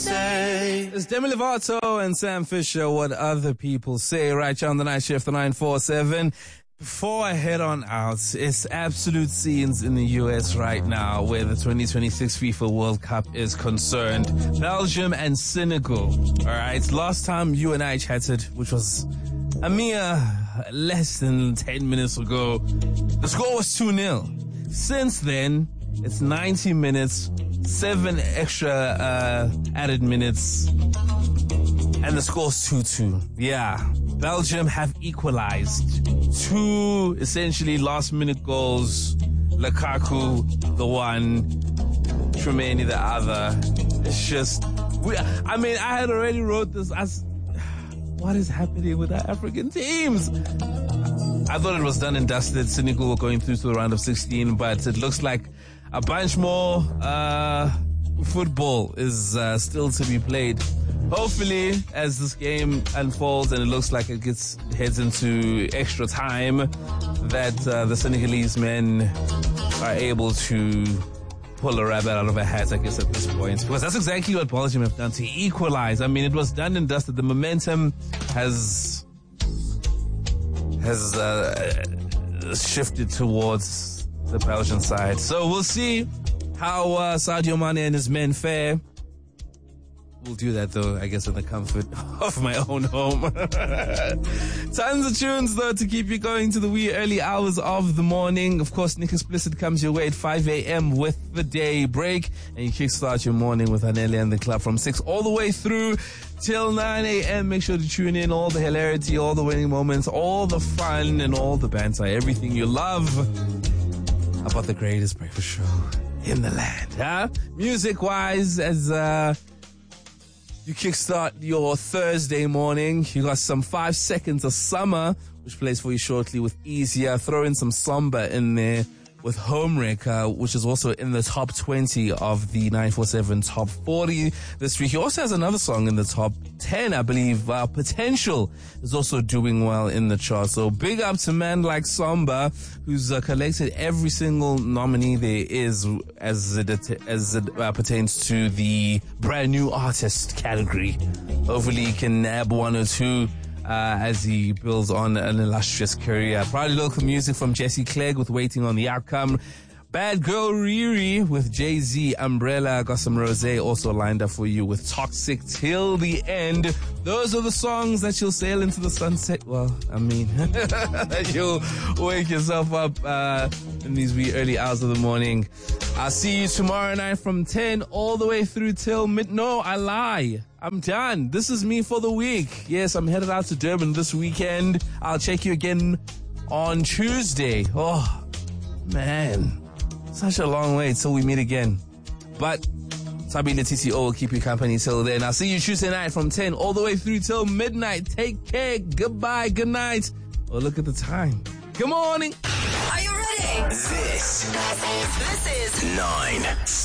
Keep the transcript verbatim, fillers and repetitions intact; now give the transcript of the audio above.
say. It's Demi Lovato and Sam Fisher, What Other People Say, right here on the night shift, the nine four seven. Before I head on out, it's absolute scenes in the U S right now where the twenty twenty-six FIFA World Cup is concerned. Belgium and Senegal. All right. Last time you and I chatted, which was a mere less than ten minutes ago, the score was two nil. Since then, it's ninety minutes, seven extra uh, added minutes, and the score's two two. Yeah. Belgium have equalized. Two essentially last minute goals. Lukaku, the one. Tchouameni, the other. It's just, we, I mean, I had already wrote this as, what is happening with our African teams? I thought it was done and dusted. Senegal were going through to the round of sixteen, but it looks like a bunch more uh, football is uh, still to be played. Hopefully, as this game unfolds and it looks like it gets heads into extra time, that uh, the Senegalese men are able to pull a rabbit out of a hat, I guess, at this point. Because that's exactly what Belgium have done to equalize. I mean, it was done and dusted. The momentum has has uh, shifted towards the Belgian side. So we'll see how uh, Sadio Mane and his men fare. We'll do that, though, I guess, in the comfort of my own home. Tons of tunes, though, to keep you going to the wee early hours of the morning. Of course, Nick Explicit comes your way at five a.m. with the day break. And you kickstart your morning with Anele and the club from six all the way through till nine a.m. Make sure to tune in. All the hilarity, all the winning moments, all the fun, and all the banter. Everything you love about the greatest breakfast show in the land. Huh? Music-wise, as... uh you kickstart your Thursday morning. You got some five seconds of summer, which plays for you shortly with Easier. Throw in some Samba in there with Homewrecker, which is also in the top twenty of the nine four seven top forty this week. He also has another song in the top ten, I believe. Uh, Potential is also doing well in the chart. So big up to man like Samba, who's uh, collected every single nominee there is as it, as it uh, pertains to the brand new artist category. Hopefully he can nab one or two Uh, as he builds on an illustrious career. Proudly local music from Jesse Clegg with Waiting on the Outcome. Bad Girl Riri with Jay-Z, Umbrella. Got some Rosé also lined up for you with Toxic till the end. Those are the songs that you'll sail into the sunset. Well, I mean, you'll wake yourself up uh, in these wee early hours of the morning. I'll see you tomorrow night from ten all the way through till mid. No, I lie. I'm done. This is me for the week. Yes, I'm headed out to Durban this weekend. I'll check you again on Tuesday. Oh, man. Such a long way till we meet again. But Sabina T C O will keep you company till then. I'll see you Tuesday night from ten all the way through till midnight. Take care. Goodbye. Good night. Oh, look at the time. Good morning. Are you ready? This, this is nine.